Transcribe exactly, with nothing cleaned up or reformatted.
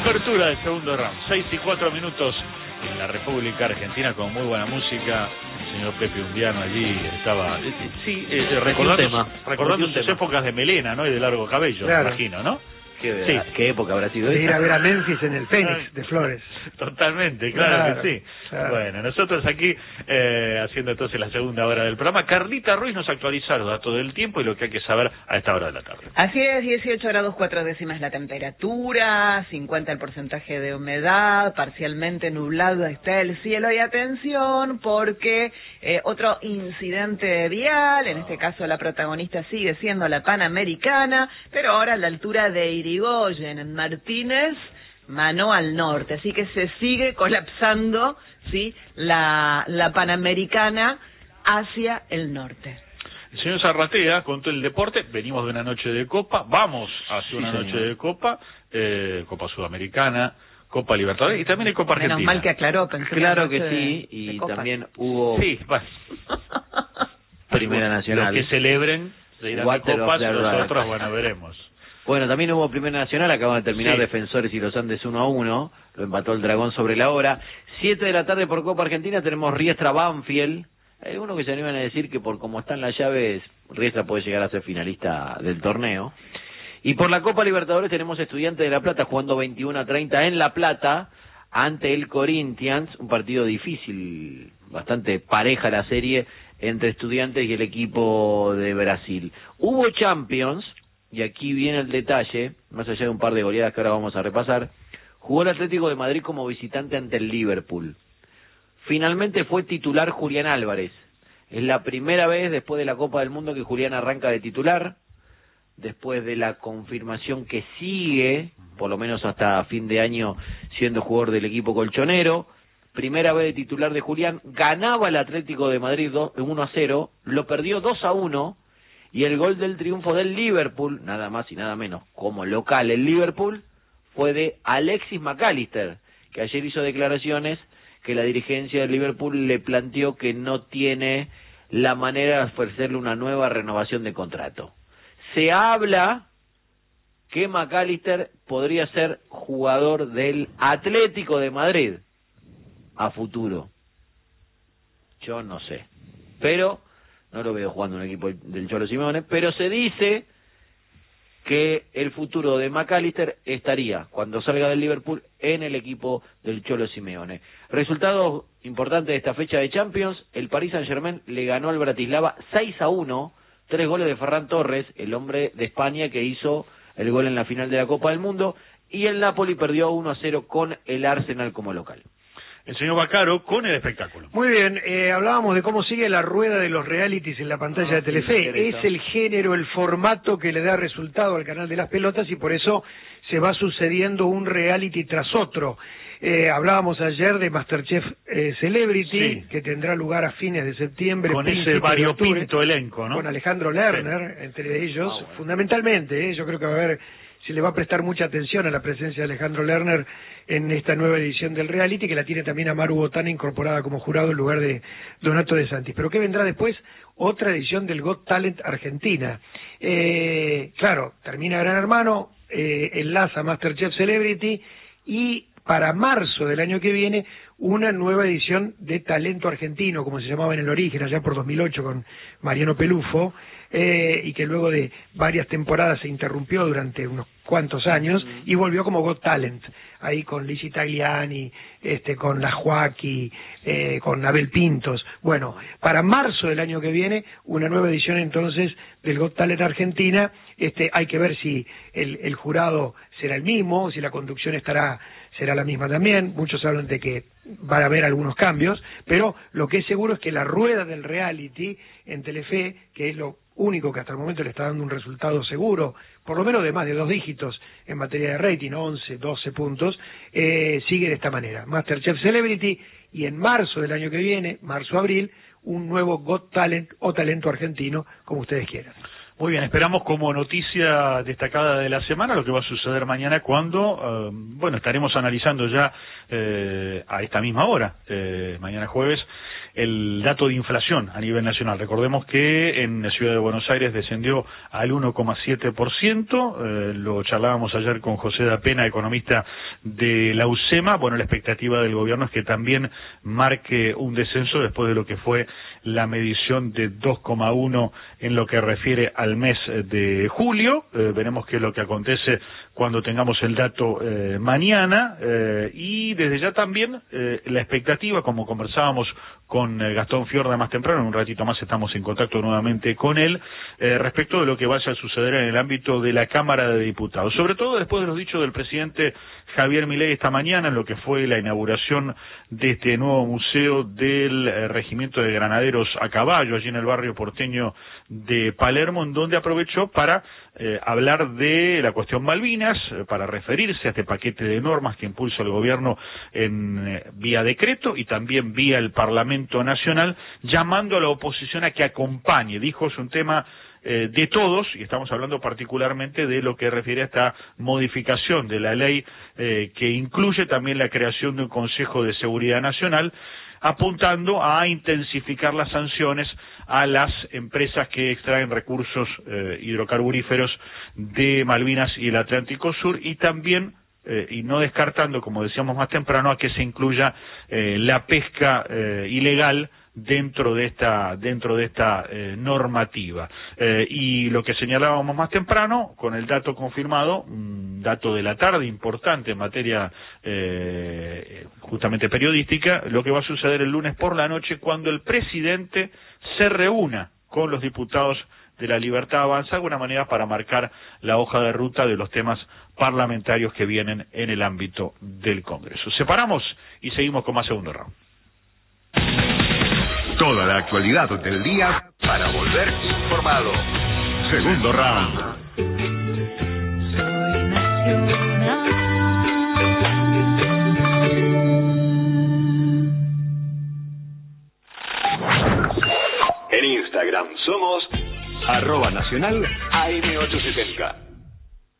Apertura del segundo round, seis y cuatro minutos en la República Argentina con muy buena música. El señor Pepe Undiano allí estaba, eh, sí, eh, recordando, recordando sus épocas de melena, ¿no? Y de largo cabello, claro. Me imagino, ¿no? ¿Qué, sí. ¿Qué época habrá sido de esa? Ir a ver a Memphis en el Fénix de Flores. Totalmente, claro, claro que sí. Claro. Bueno, nosotros aquí eh, haciendo entonces la segunda hora del programa. Carlita Ruiz nos actualiza los datos del tiempo y lo que hay que saber a esta hora de la tarde. Así es, dieciocho grados cuatro décimas la temperatura, cincuenta el porcentaje de humedad, parcialmente nublado está el cielo y atención porque eh, otro incidente vial, en este caso la protagonista sigue siendo la Panamericana, pero ahora a la altura de Irigoyen, en Martínez, mano al norte, así que se sigue colapsando, ¿sí?, la, la Panamericana hacia el norte. El señor Zarratea contó el deporte, venimos de una noche de Copa, vamos hacia una sí, noche de Copa, eh, Copa Sudamericana, Copa Libertadores y también hay Copa Argentina. Menos mal que aclaró, pensé claro que sí, de, y de también hubo sí, bueno. Primera Nacional. Los que celebren se irán a Copas, nosotros, bueno, veremos. Bueno, también hubo Primera Nacional, acaban de terminar sí. Defensores y los Andes uno a uno, lo empató el Dragón sobre la hora. siete de la tarde por Copa Argentina tenemos Riestra Banfield. Hay uno que se animan a decir que por cómo están las llaves, Riestra puede llegar a ser finalista del torneo. Y por la Copa Libertadores tenemos Estudiantes de La Plata jugando veintiuno a treinta en La Plata ante el Corinthians, un partido difícil, bastante pareja la serie entre Estudiantes y el equipo de Brasil. Hubo Champions. Y aquí viene el detalle, más allá de un par de goleadas que ahora vamos a repasar, jugó el Atlético de Madrid como visitante ante el Liverpool. Finalmente fue titular Julián Álvarez. Es la primera vez después de la Copa del Mundo que Julián arranca de titular, después de la confirmación que sigue, por lo menos hasta fin de año, siendo jugador del equipo colchonero. Primera vez de titular de Julián, ganaba el Atlético de Madrid uno a cero, lo perdió dos a uno, y el gol del triunfo del Liverpool, nada más y nada menos como local el Liverpool, fue de Alexis McAllister, que ayer hizo declaraciones que la dirigencia del Liverpool le planteó que no tiene la manera de ofrecerle una nueva renovación de contrato. Se habla que McAllister podría ser jugador del Atlético de Madrid a futuro. Yo no sé, pero no lo veo jugando en un equipo del Cholo Simeone, pero se dice que el futuro de McAllister estaría, cuando salga del Liverpool, en el equipo del Cholo Simeone. Resultados importantes de esta fecha de Champions: el Paris Saint-Germain le ganó al Bratislava seis a uno, tres goles de Ferran Torres, el hombre de España que hizo el gol en la final de la Copa del Mundo, y el Napoli perdió uno a cero con el Arsenal como local. El señor Bacaro con el espectáculo. Muy bien, eh, hablábamos de cómo sigue la rueda de los realities en la pantalla ah, de Telefe. Sí, es el género, el formato que le da resultado al canal de las pelotas y por eso se va sucediendo un reality tras otro. Eh, hablábamos ayer de Masterchef eh, Celebrity, sí, que tendrá lugar a fines de septiembre. Con ese variopinto elenco, ¿no? Con Alejandro Lerner, sí, entre ellos, ah, bueno. fundamentalmente, eh, yo creo que va a haber... se le va a prestar mucha atención a la presencia de Alejandro Lerner en esta nueva edición del reality, que la tiene también a Maru Botana incorporada como jurado en lugar de Donato De Santis. ¿Pero qué vendrá después? Otra edición del Got Talent Argentina. Eh, claro, termina Gran Hermano, eh, enlaza Masterchef Celebrity y para marzo del año que viene una nueva edición de Talento Argentino, como se llamaba en el origen, allá por dos mil ocho con Mariano Pelufo, eh, y que luego de varias temporadas se interrumpió durante unos cuantos años y volvió como Got Talent, ahí con Lizzie Tagliani, este, con la Joaquí, eh, con Abel Pintos. Bueno, para marzo del año que viene, una nueva edición entonces del Got Talent Argentina. Este, hay que ver si el, el jurado será el mismo, si la conducción estará será la misma también. Muchos hablan de que va a haber algunos cambios, pero lo que es seguro es que la rueda del reality en Telefe, que es lo único que hasta el momento le está dando un resultado seguro, por lo menos de más de dos dígitos en materia de rating, once, doce puntos, eh, sigue de esta manera. Masterchef Celebrity, y en marzo del año que viene, marzo-abril, un nuevo Got Talent o Talento Argentino, como ustedes quieran. Muy bien, esperamos como noticia destacada de la semana lo que va a suceder mañana cuando, eh, bueno, estaremos analizando ya eh, a esta misma hora, eh, mañana jueves, el dato de inflación a nivel nacional. Recordemos que en la ciudad de Buenos Aires descendió al uno coma siete por ciento, eh, lo charlábamos ayer con José da Pena, economista de la UCEMA. Bueno, la expectativa del gobierno es que también marque un descenso después de lo que fue la medición de dos coma uno en lo que refiere al mes de julio. Eh, veremos qué es lo que acontece cuando tengamos el dato eh, mañana, eh, y desde ya también eh, la expectativa, como conversábamos con eh, Gastón Fiorda más temprano, en un ratito más estamos en contacto nuevamente con él, eh, respecto de lo que vaya a suceder en el ámbito de la Cámara de Diputados, sobre todo después de los dichos del presidente Javier Milei esta mañana en lo que fue la inauguración de este nuevo museo del eh, Regimiento de Granaderos a Caballo, allí en el barrio porteño de Palermo, en donde aprovechó para eh, hablar de la cuestión Malvinas, eh, para referirse a este paquete de normas que impulsa el gobierno en eh, vía decreto y también vía el Parlamento Nacional, llamando a la oposición a que acompañe. Dijo, es un tema eh, de todos, y estamos hablando particularmente de lo que refiere a esta modificación de la ley eh, que incluye también la creación de un Consejo de Seguridad Nacional, apuntando a intensificar las sanciones a las empresas que extraen recursos eh, hidrocarburíferos de Malvinas y el Atlántico Sur, y también eh, y no descartando, como decíamos más temprano, a que se incluya eh, la pesca eh, ilegal dentro de esta dentro de esta eh, normativa. Eh, y lo que señalábamos más temprano, con el dato confirmado, un dato de la tarde importante en materia eh, justamente periodística, lo que va a suceder el lunes por la noche cuando el presidente se reúna con los diputados de la Libertad Avanza, de alguna manera para marcar la hoja de ruta de los temas parlamentarios que vienen en el ámbito del Congreso. Separamos y seguimos con más segundo round. Toda la actualidad del día para volver informado. Segundo round. Soy nacional. En Instagram somos arroba nacional A M ochocientos setenta.